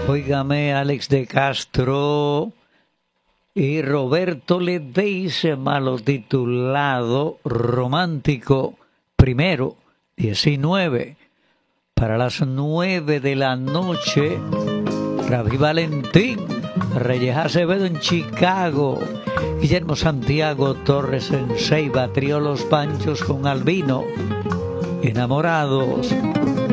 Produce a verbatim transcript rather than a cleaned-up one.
Óigame, Alex de Castro y Roberto Ledesma, lo titulado Romántico Primero, diecinueve. Para las nueve de la noche, Ravi Valentín, Reyes Acevedo en Chicago, Guillermo Santiago Torres en Ceiba, Trío Los Panchos con Albino, Enamorados.